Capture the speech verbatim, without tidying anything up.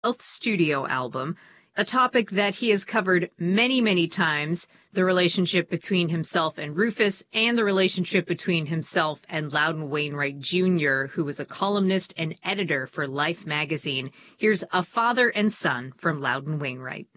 Health studio album, a topic that he has covered many, many times, the relationship between himself and Rufus, and the relationship between himself and Loudon Wainwright Junior, who was a columnist and editor for Life magazine. Here's A Father and Son from Loudon Wainwright.